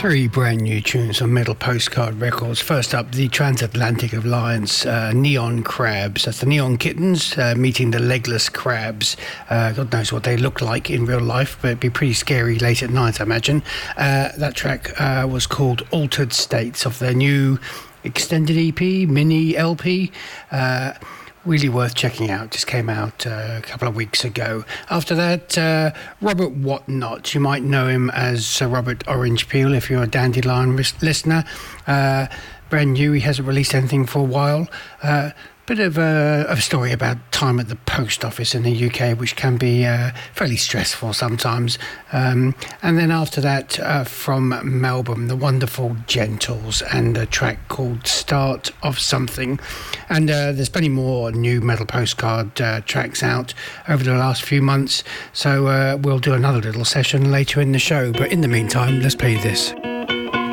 Three brand new tunes on Metal Postcard Records. First up, the Transatlantic Alliance, Neon Crabs. That's the Neon Kittens meeting the Legless Crabs. God knows what they look like in real life, but it'd be pretty scary late at night, I imagine. That track was called Altered States of their new extended EP, mini LP. Really worth checking out. Just came out a couple of weeks ago. After that, Robert Whatnot. You might know him as Sir Robert Orange Peel if you're a Dandelion listener. Brand new. He hasn't released anything for a while. Bit of a story about time at the post office in the UK, which can be fairly stressful sometimes. And then after that, from Melbourne, the wonderful Gentles and a track called Start of Something. And there's plenty more new Metal Postcard tracks out over the last few months. So we'll do another little session later in the show. But in the meantime, let's play this.